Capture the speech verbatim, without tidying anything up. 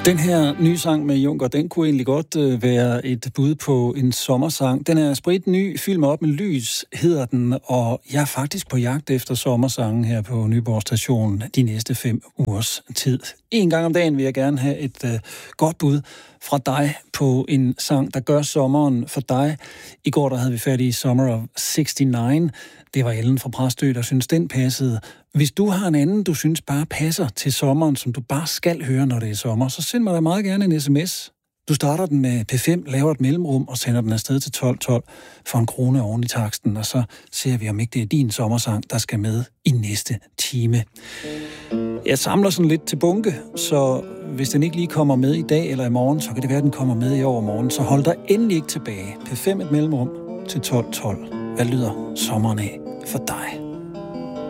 Den her nye sang med Juncker, den kunne egentlig godt øh, være et bud på en sommersang. Den er spritny, Fyld mig op med lys, hedder den, og jeg er faktisk på jagt efter sommersangen her på Nyborg Station de næste fem ugers tid. En gang om dagen vil jeg gerne have et øh, godt bud fra dig på en sang, der gør sommeren for dig. I går der havde vi fat i Summer of seksogtres. Det var Ellen fra Præstø, der synes den passede. Hvis du har en anden, du synes bare passer til sommeren, som du bare skal høre, når det er sommer, så send mig da meget gerne en sms. Du starter den med P fem, laver et mellemrum og sender den afsted til tolv tolv for en krone oven i taksten, og så ser vi, om ikke det er din sommersang, der skal med i næste time. Jeg samler sådan lidt til bunke, så hvis den ikke lige kommer med i dag eller i morgen, så kan det være, at den kommer med i overmorgen. Så hold dig endelig ikke tilbage. P fem et mellemrum til tolv tolv. Hvad lyder sommeren af for dig?